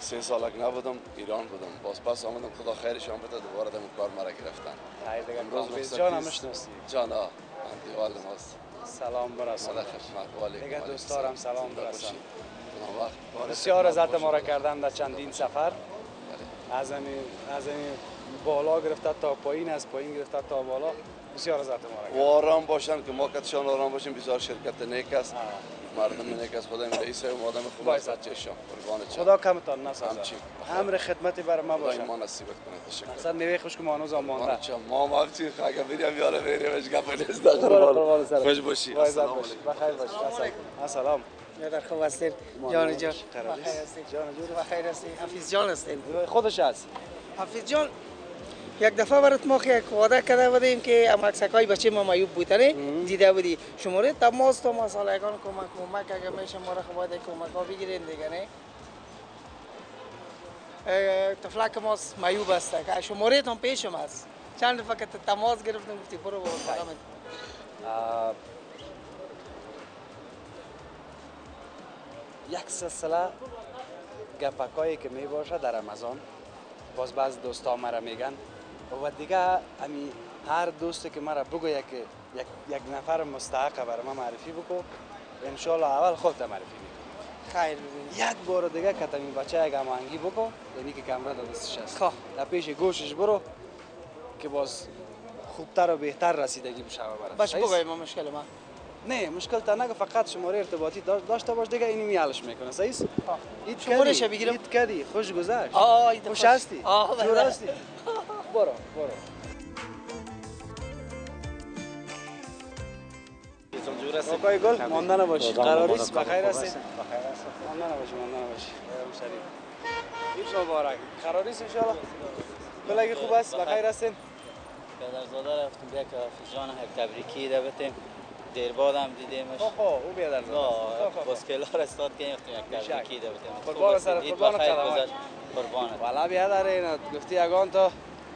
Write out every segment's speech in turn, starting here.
3 سالک نبودم ایران بودم باز پس آمدم خدا خیرشان بده دوباره دم کار مرا گرفتن. امروز رخصتی جان هم میشناسی جان دیوال هست. سلام برسان دیگه دوستارم سلام برسان. بسیار عزت ما را کردن در چندین سفر از این بالا گرفته تا پایین از پایین گرفته تا بالا بسیار عزت ما را آرام باشن که ما کتشان آرام باشیم بسیار شرکت نیک است مردم نیک است خدا این رئیس و آدم خوب است چشم قربان چشم خدا کمتان نسازه امر خدمتی بر ما باشه ما نصیبت کنه تشکر اصلا نوی خوش که مانوز مانده ما مافتی اگه بریم یالا بریم گپ نیست قربان خوش باشی السلام علیکم بخیر باشی السلام در خوب هستید جان جان بخیر هستید جان جان بخیر هستید حفیظ جان هستید خودش است حفیظ جان یک دفعه برات ما یک وعده کرده بودیم که عکسکای بچه ما معیوب بودنه دیده بودی شماره تماس تا مسائلگان کمک اگه میشه ما را خواهد کمک ها بگیرین دیگه نه طفلک ما معیوب است که شماره تام پیشم است چند دفعه که تماس گرفتم گفتی برو با یک سلسله گپکایی که می باشه در رمضان باز بعض دوستا مرا میگن و دیگه امی هر دوستی که مرا بگویه که یک نفر مستحق برای ما معرفی بکو ان شاء الله اول خودت معرفی میکنم خیر ببین یک بار دیگه که تمی بچه یک هماهنگی بکو یعنی که کمره دستش است خواه در پیش گوشش برو که باز خوبتر و بهتر رسیدگی بشه برات باش بگوی ما مشکل ما نه مشکل تا نگه فقط شماره ارتباطی داشته باش دیگه اینی میالش میکنه صحیح است شماره ش بگیرم ایت کدی خوش گذشت خوش هستی جور هستی برو آقای گل مانده نباشی قراریست بخیر هستی مانده نباشی عید مبارک قراریست ان شاء الله کلاگی خوب است بخیر هستین پدرزاده رفتیم یک حفیظ جان یک تبریکی ده بتیم دیر بعد هم دیدیمش او پدرزاده بسکیلا را استاد که یک تبریکی ده بتیم قربان سر قربان کلمات قربانت والا بیادر اینا گفتی یگان تو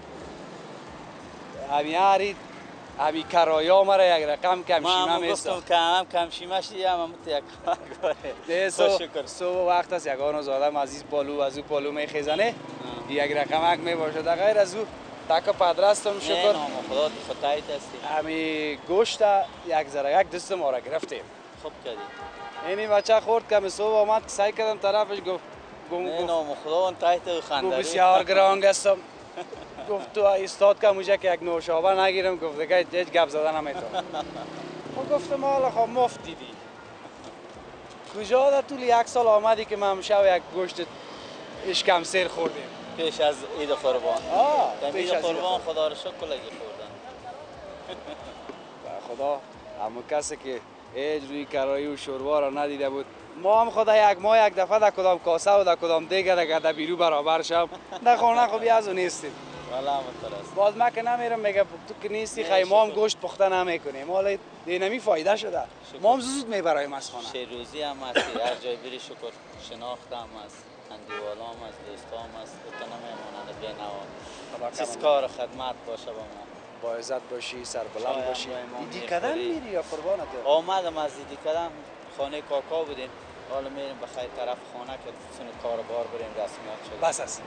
همی همی کرایا مرا یک رقم کم شیمه میستا من گفتم کم شیمه شدیم هم یک کمک سو وقت است یگان از آدم عزیز پالو از او پالو میخیزنه یک رقمک میباشه در غیر از او تک پدرستم شکر نه نام خدا خدایت هستی همی گوشت یک ذره یک دست ما را گرفتیم خوب کردی اینی بچه خورد که صبح آمد که سعی کردم طرفش گفت نه نام خدا اون تایت خندری بسیار گرانگ هستم گفت تو استاد که موجه که یک نوشابه نگیرم گفت دیگه هیچ گپ زدن نمیتونم خب گفتم حالا خب مفت دیدی کجا در طول یک سال آمدی که ما همیشه یک گوشت اشکم سیر خوردیم پیش از عید قربان پیش از قربان خدا رو شکر لگی خوردن خدا همون کسی که هیچ روی کرایی و شوروا را ندیده بود ما هم خدا یک ماه یک دفعه در کدام کاسه و در کدام دیگه در بیرو برابر شم در خانه خوبی از اون نیستیم والا همونطور است باز من که نمیرم میگه تو که نیستی خیلی ما هم گوشت پخته نمیکنیم حالا دینمی فایده شده ما هم زود میبرایم از خانه شیروزی هم هستی هر جای بری شکر شناخت هم هست اندیوالا هم هست دوستا هم هست تو نمیمونند بی نوا چیز کار خدمت باشه با ما با عزت باشی سربلند باشی دیدی کدن میری یا قربانت آمدم از دیدی کدن خانه کاکا بودیم حالا میریم بخیر طرف خانه که سن کار بار بریم رسمیات شد بس است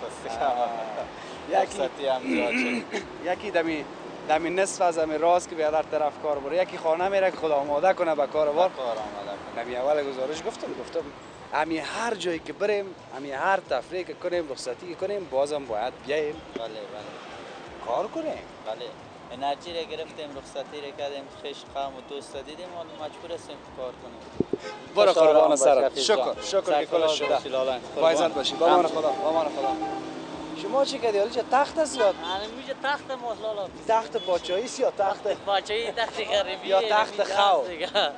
یکی دمی نصف از همه راست که بیادر طرف کار بره یکی خانه میره که خدا آماده کنه به کار بار نمی اول گزارش گفتم همی هر جایی که بریم همی هر تفریح که کنیم رخصتی کنیم بازم باید بیاییم بله کار کنیم بله انرژی را گرفتیم رخصتی را کردیم خوش قوم و دوست دیدیم حالا مجبور هستیم کار کنیم برو قربان سرت شکر که کلش شده با عزت باشی با امان خدا شما چی کردی حالا تخت است یا میشه تخت ماسلالا تخت پاچایی است یا تخت پاچایی تخت غریبی یا تخت خو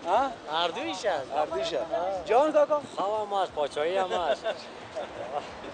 هر دویش است جان کاکا خو هم هست پاچایی هم هست